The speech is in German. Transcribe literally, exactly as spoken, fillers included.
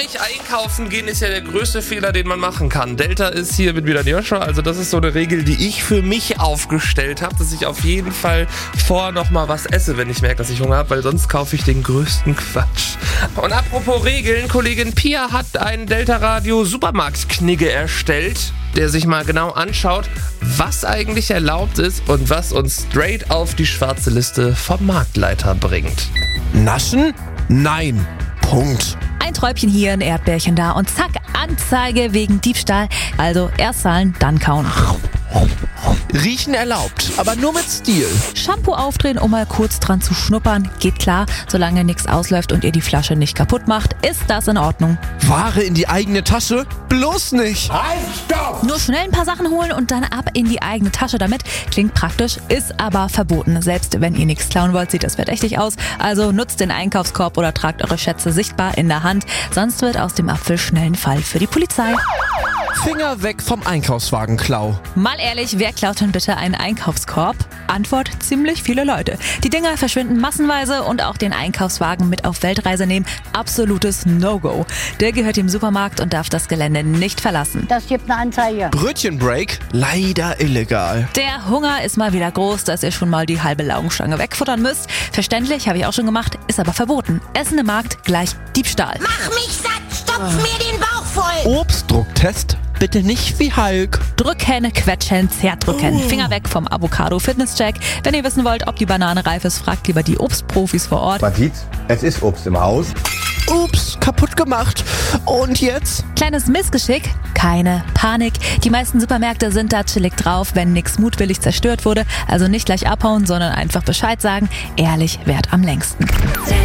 Gleich einkaufen gehen ist ja der größte Fehler, den man machen kann. Delta ist hier mit wieder Joshua, also das ist so eine Regel, die ich für mich aufgestellt habe, dass ich auf jeden Fall vorher noch mal was esse, wenn ich merke, dass ich Hunger habe, weil sonst kaufe ich den größten Quatsch. Und apropos Regeln, Kollegin Pia hat einen Delta-Radio-Supermarkt-Knigge erstellt, der sich mal genau anschaut, was eigentlich erlaubt ist und was uns straight auf die schwarze Liste vom Marktleiter bringt. Naschen? Nein. Punkt. Ein Träubchen hier, ein Erdbärchen da und zack, Anzeige wegen Diebstahl. Also erst zahlen, dann kauen. Riechen erlaubt, aber nur mit Stil. Shampoo aufdrehen, um mal kurz dran zu schnuppern, geht klar. Solange nichts ausläuft und ihr die Flasche nicht kaputt macht, ist das in Ordnung. Ware in die eigene Tasche? Bloß nicht. Halt, stopp! Nur schnell ein paar Sachen holen und dann ab in die eigene Tasche damit. Klingt praktisch, ist aber verboten. Selbst wenn ihr nichts klauen wollt, sieht das verdächtig aus. Also nutzt den Einkaufskorb oder tragt eure Schätze sichtbar in der Hand. Sonst wird aus dem Apfel schnell ein Fall für die Polizei. Finger weg vom Einkaufswagenklau. Mal ehrlich, wer klaut denn bitte einen Einkaufskorb? Antwort: ziemlich viele Leute. Die Dinger verschwinden massenweise und auch den Einkaufswagen mit auf Weltreise nehmen. Absolutes No-Go. Der gehört dem Supermarkt und darf das Gelände nicht verlassen. Das gibt eine Anzeige. Brötchenbreak? Leider illegal. Der Hunger ist mal wieder groß, dass ihr schon mal die halbe Laugenstange wegfuttern müsst. Verständlich, habe ich auch schon gemacht, ist aber verboten. Essen im Markt gleich Diebstahl. Mach mich satt, stopf mir den Bauch voll. Obstdrucktest? Bitte nicht wie Hulk. Drücken, quetschen, zerdrücken. Oh. Finger weg vom Avocado-Fitness-Check. Wenn ihr wissen wollt, ob die Banane reif ist, fragt lieber die Obstprofis vor Ort. Man sieht's, es ist Obst im Haus. Ups, kaputt gemacht. Und jetzt? Kleines Missgeschick, keine Panik. Die meisten Supermärkte sind da chillig drauf, wenn nichts mutwillig zerstört wurde. Also nicht gleich abhauen, sondern einfach Bescheid sagen. Ehrlich währt am längsten.